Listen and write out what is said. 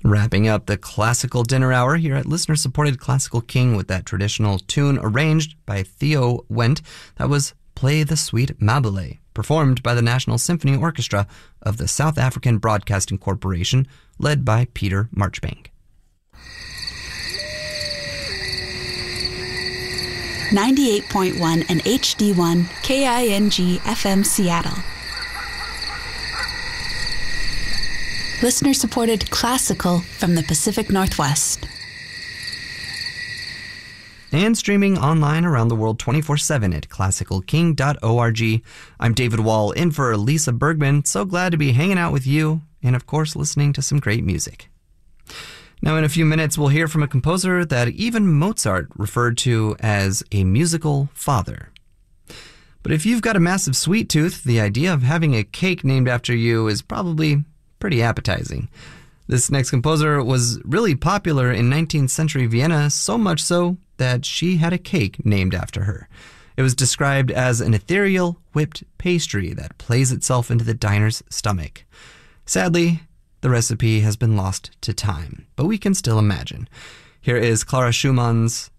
Wrapping up the classical dinner hour here at listener-supported Classical King with that traditional tune arranged by Theo Wendt. That was Play the Sweet Mabele, performed by the National Symphony Orchestra of the South African Broadcasting Corporation, led by Peter Marchbank. 98.1 and HD1 KING FM Seattle. Listener-supported classical from the Pacific Northwest. And streaming online around the world 24/7 at classicalking.org. I'm David Wall, in for Lisa Bergman. So glad to be hanging out with you and, of course, listening to some great music. Now, in a few minutes, we'll hear from a composer that even Mozart referred to as a musical father. But if you've got a massive sweet tooth, the idea of having a cake named after you is probably pretty appetizing. This next composer was really popular in 19th century Vienna, so much so that she had a cake named after her. It was described as an ethereal whipped pastry that plays itself into the diner's stomach. Sadly, the recipe has been lost to time, but we can still imagine. Here is Clara Schumann's